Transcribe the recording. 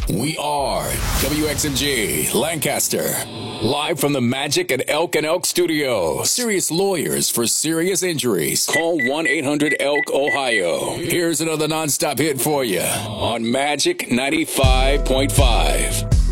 We are WXMG Lancaster. Live from the Magic at Elk and Elk Studio. Serious lawyers for serious injuries. Call 1-800-ELK, Ohio. Here's another nonstop hit for you on Magic 95.5.